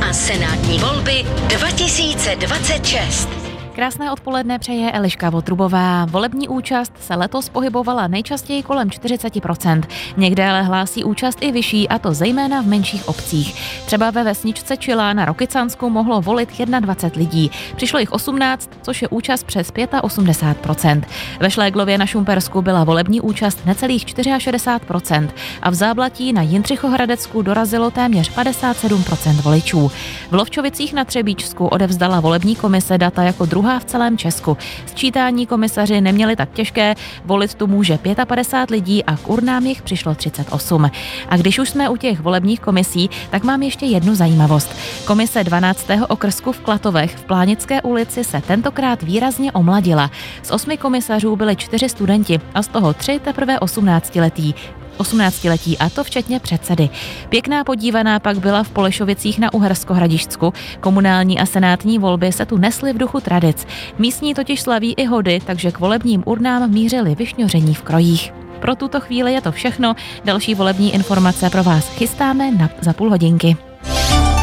Senátní volby 2026. Krásné odpoledne přeje Eliška Votrubová. Volební účast se letos pohybovala nejčastěji kolem 40%. Někde ale hlásí účast i vyšší, a to zejména v menších obcích. Třeba ve vesničce Čilá na Rokycansku mohlo volit 21 lidí. Přišlo jich 18, což je účast přes 85%. Ve Šléglově na Šumpersku byla volební účast necelých 64% a v Záblatí na Jindřichohradecku dorazilo téměř 57% voličů. V Lovčovicích na Třebíčsku odevzdala volební komise data jako druhá v celém Česku. Sčítání komisaři neměli tak těžké, volit tu může 55 lidí a k urnám jich přišlo 38. A když už jsme u těch volebních komisí, tak mám ještě jednu zajímavost. Komise 12. okrsku v Klatovech v Plánické ulici se tentokrát výrazně omladila. Z 8 komisařů byli 4 studenti a z toho 3 teprve 18letí, a to včetně předsedy. Pěkná podívaná pak byla v Polešovicích na Uhersko-Hradišťsku. Komunální a senátní volby se tu nesly v duchu tradic. Místní totiž slaví i hody, takže k volebním urnám mířili vyšňoření v krojích. Pro tuto chvíli je to všechno. Další volební informace pro vás chystáme za půl hodinky.